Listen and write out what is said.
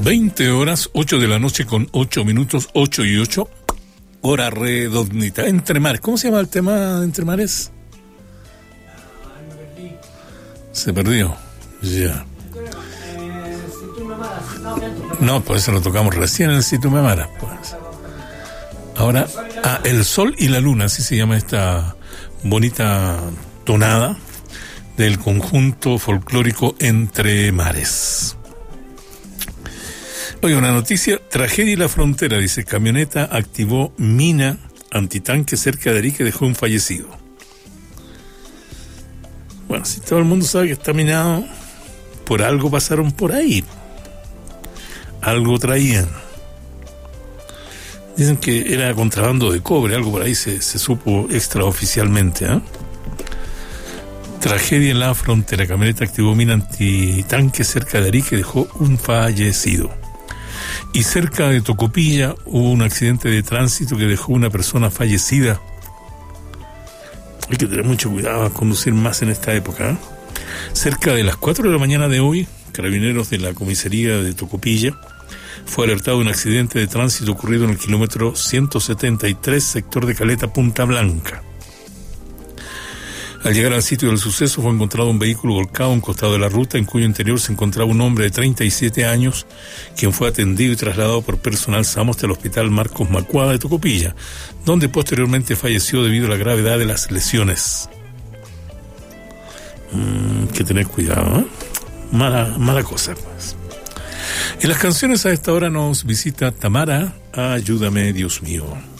20 horas, 8 de la noche con 8 minutos, 8 y 8, hora redondita. Entre Mares, ¿cómo se llama el tema de Entre Mares? Se perdió, ya. No, pues eso lo tocamos recién en el Situ Memara, pues. Ahora, El Sol y la Luna, así se llama esta bonita tonada del conjunto folclórico Entre Mares. Oye, una noticia, tragedia en la frontera, dice, camioneta activó mina antitanque cerca de Arica y dejó un fallecido. Bueno, si todo el mundo sabe que está minado, por algo pasaron por ahí. Algo traían. Dicen que era contrabando de cobre, algo por ahí se supo extraoficialmente, ¿eh? Tragedia en la frontera, camioneta activó mina antitanque cerca de Arica y dejó un fallecido. Y cerca de Tocopilla hubo un accidente de tránsito que dejó una persona fallecida. Hay que tener mucho cuidado a conducir más en esta época, ¿eh? Cerca de las 4 de la mañana de hoy, carabineros de la comisaría de Tocopilla fue alertado de un accidente de tránsito ocurrido en el kilómetro 173, sector de Caleta, Punta Blanca. Al llegar al sitio del suceso fue encontrado un vehículo volcado a un costado de la ruta, en cuyo interior se encontraba un hombre de 37 años, quien fue atendido y trasladado por personal SAMU hasta el hospital Marcos Macuada de Tocopilla, donde posteriormente falleció debido a la gravedad de las lesiones. Que tener cuidado, ¿eh? Mala cosa, pues. En las canciones a esta hora nos visita Tamara, Ayúdame, Dios mío.